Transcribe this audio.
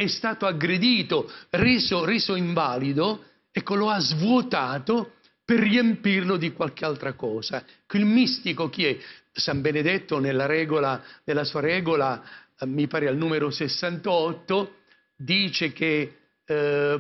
è stato aggredito, reso invalido, ecco, lo ha svuotato per riempirlo di qualche altra cosa. Il mistico chi è? San Benedetto nella sua regola, mi pare al numero 68, dice che